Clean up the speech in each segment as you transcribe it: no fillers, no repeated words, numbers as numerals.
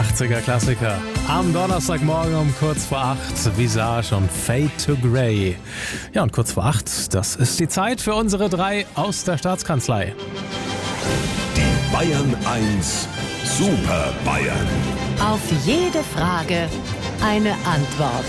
80er-Klassiker. Am Donnerstagmorgen um kurz vor 8, Visage und Fade to Grey. Ja, und kurz vor 8, das ist die Zeit für unsere 3 aus der Staatskanzlei. Die Bayern 1 Super Bayern. Auf jede Frage eine Antwort.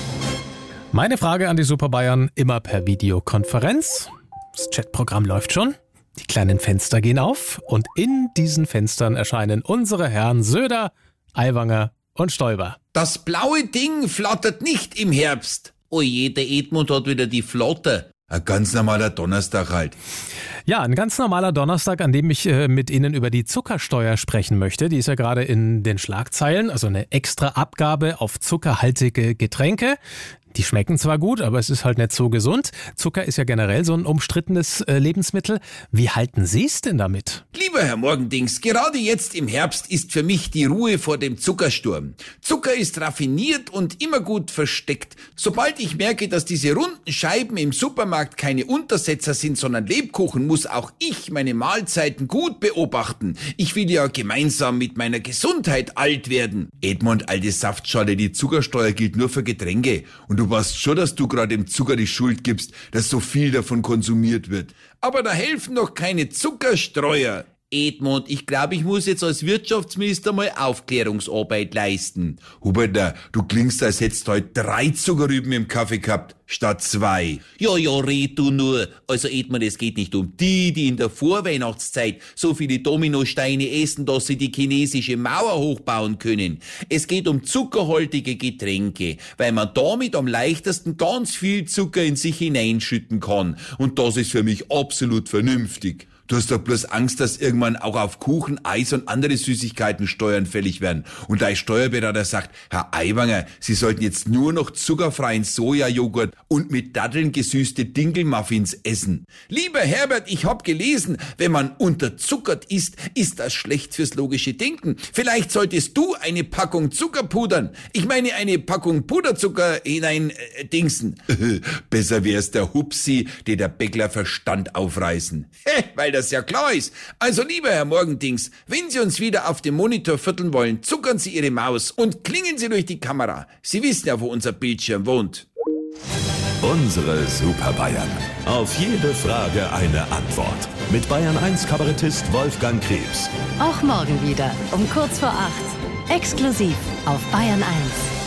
Meine Frage an die Super Bayern immer per Videokonferenz. Das Chatprogramm läuft schon. Die kleinen Fenster gehen auf und in diesen Fenstern erscheinen unsere Herren Söder, Aiwanger und Stoiber. Das blaue Ding flattert nicht im Herbst. Oje, der Edmund hat wieder die Flotte. Ein ganz normaler Donnerstag halt. Ja, ein ganz normaler Donnerstag, an dem ich mit Ihnen über die Zuckersteuer sprechen möchte. Die ist ja gerade in den Schlagzeilen, also eine extra Abgabe auf zuckerhaltige Getränke. Die schmecken zwar gut, aber es ist halt nicht so gesund. Zucker ist ja generell so ein umstrittenes Lebensmittel. Wie halten Sie es denn damit? Lieber Herr Morgendings, gerade jetzt im Herbst ist für mich die Ruhe vor dem Zuckersturm. Zucker ist raffiniert und immer gut versteckt. Sobald ich merke, dass diese runden Scheiben im Supermarkt keine Untersetzer sind, sondern Lebkuchen, muss auch ich meine Mahlzeiten gut beobachten. Ich will ja gemeinsam mit meiner Gesundheit alt werden. Edmund, alte Saftschale, die Zuckersteuer gilt nur für Getränke. Und du weißt schon, dass du gerade dem Zucker die Schuld gibst, dass so viel davon konsumiert wird. Aber da helfen doch keine Zuckerstreuer. Edmund, ich glaube, ich muss jetzt als Wirtschaftsminister mal Aufklärungsarbeit leisten. Huberter, du klingst, als hättest du heute 3 Zuckerrüben im Kaffee gehabt, statt 2. Ja, red du nur. Also Edmund, es geht nicht um die in der Vorweihnachtszeit so viele Dominosteine essen, dass sie die chinesische Mauer hochbauen können. Es geht um zuckerhaltige Getränke, weil man damit am leichtesten ganz viel Zucker in sich hineinschütten kann. Und das ist für mich absolut vernünftig. Du hast doch bloß Angst, dass irgendwann auch auf Kuchen, Eis und andere Süßigkeiten Steuern fällig werden. Und dein Steuerberater sagt, Herr Aiwanger, Sie sollten jetzt nur noch zuckerfreien Sojajoghurt und mit Datteln gesüßte Dinkelmuffins essen. Lieber Herbert, ich hab gelesen, wenn man unterzuckert isst, ist das schlecht fürs logische Denken. Vielleicht solltest du eine Packung Zucker pudern. Ich meine eine Packung Puderzucker hinein Besser wär's der Hupsi, der Bäckler Verstand aufreißen. Weil das ja klar ist. Also lieber Herr Morgendings, wenn Sie uns wieder auf dem Monitor vierteln wollen, zuckern Sie Ihre Maus und klingen Sie durch die Kamera. Sie wissen ja, wo unser Bildschirm wohnt. Unsere Super Bayern. Auf jede Frage eine Antwort. Mit Bayern 1 Kabarettist Wolfgang Krebs. Auch morgen wieder um kurz vor 8. Exklusiv auf Bayern 1.